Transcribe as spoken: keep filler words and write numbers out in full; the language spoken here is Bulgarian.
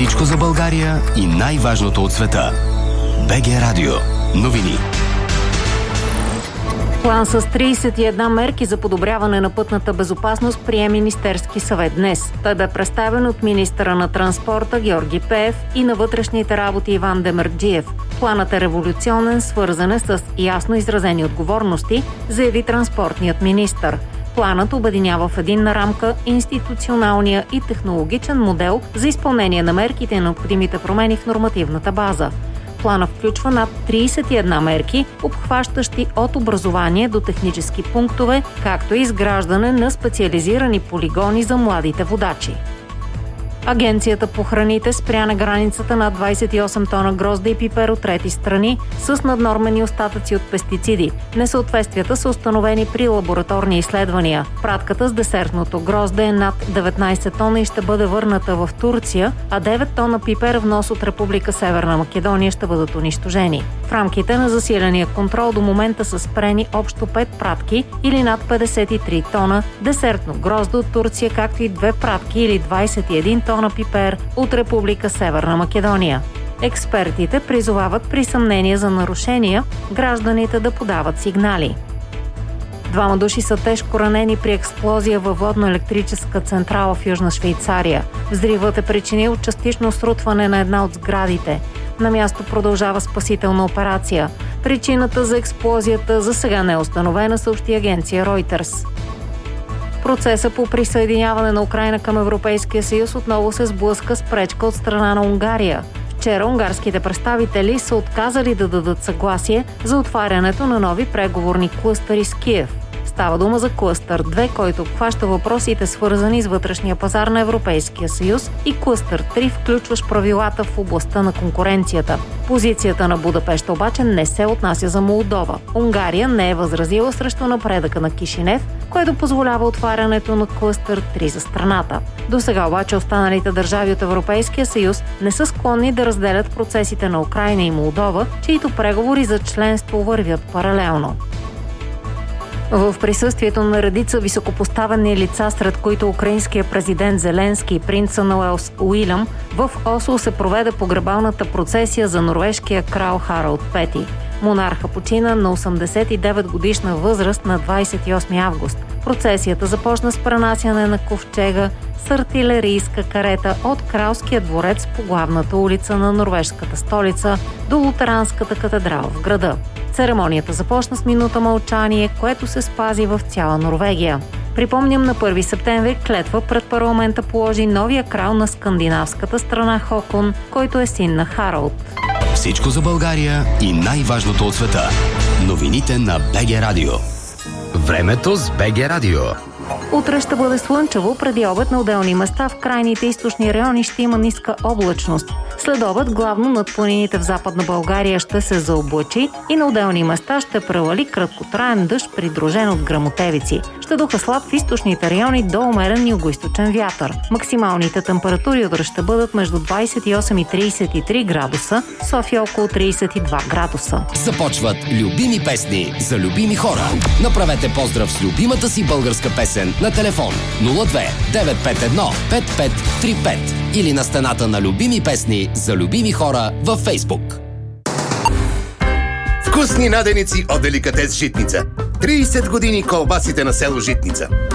Всичко за България и най-важното от света. БГ Радио. Новини. План с трийсет и една мерки за подобряване на пътната безопасност прие Министерски съвет днес. Той бе представен от министъра на транспорта Георги Пеев и на вътрешните работи Иван Демерджиев. Планът е революционен, свързан е с ясно изразени отговорности, заяви транспортният министър. Планът обединява в единна рамка институционалния и технологичен модел за изпълнение на мерките и необходимите промени в нормативната база. Планът включва над трийсет и една мерки, обхващащи от образование до технически пунктове, както и изграждане на специализирани полигони за младите водачи. Агенцията по храните спря на границата на двайсет и осем тона грозде и пипер от трети страни с наднормени остатъци от пестициди. Несъответствията са установени при лабораторни изследвания. Пратката с десертното грозде е над деветнайсет тона и ще бъде върната в Турция, а девет тона пипер внос от Република Северна Македония ще бъдат унищожени. В рамките на засиления контрол до момента са спрени общо пет пратки или над петдесет и три тона десертно грозде от Турция, както и две пратки или двайсет и един тона пипер от Република Северна Македония. Експертите призовават при съмнение за нарушения гражданите да подават сигнали. Двама души са тежко ранени при експлозия във водно-електрическа централа в Южна Швейцария. Взривът е причинил частично срутване на една от сградите. На място продължава спасителна операция. Причината за експлозията за сега не е установена, съобщи агенция Reuters. Процеса по присъединяване на Украйна към Европейския съюз отново се сблъска с пречка от страна на Унгария. Вчера унгарските представители са отказали да дадат съгласие за отварянето на нови преговорни клъстъри с Киев. Става дума за клъстър две, който обхваща въпросите, свързани с вътрешния пазар на Европейския съюз, и клъстър три, включващ правилата в областта на конкуренцията. Позицията на Будапеща обаче не се отнася за Молдова. Унгария не е възразила срещу напредъка на Кишинев, което позволява отварянето на клъстър три за страната. До сега обаче останалите държави от Европейския съюз не са склонни да разделят процесите на Украйна и Молдова, чието преговори за членство вървят паралелно. В присъствието на редица високопоставени лица, сред които украинския президент Зеленски и принца на Уелс Уилям, в Осло се проведе погребалната процесия за норвежкия крал Харалд Пети. Монарха почина на осемдесет и девет годишна възраст на двайсет и осми август. Процесията започна с пренасяне на ковчега с артилерийска карета от Кралския дворец по главната улица на норвежката столица до Лутеранската катедрала в града. Церемонията започна с минута мълчание, което се спази в цяла Норвегия. Припомням, на първи септември клетва пред парламента положи новия крал на скандинавската страна Хокон, който е син на Харалд. Всичко за България и най-важното от света. Новините на БГ Радио. Времето с БГ Радио. Утре ще бъде слънчево, преди обед на отделни места в крайните източни райони ще има ниска облачност. След обед главно над планините в Западна България ще се заоблачи и на отделни места ще превали краткотраен дъжд, придружен от гръмотевици. Ще духа слаб в източните райони до умерен югоизточен вятър. Максималните температури утре ще бъдат между двайсет и осем и трийсет и три градуса, София около трийсет и два градуса. Започват любими песни за любими хора. Направете поздрав с любимата си българска песен на телефон нула две девет пет едно пет пет три пет или на стената на любими песни за любими хора във Фейсбук. Вкусни наденици от Деликатес Житница. трийсет години колбасите на село Житница.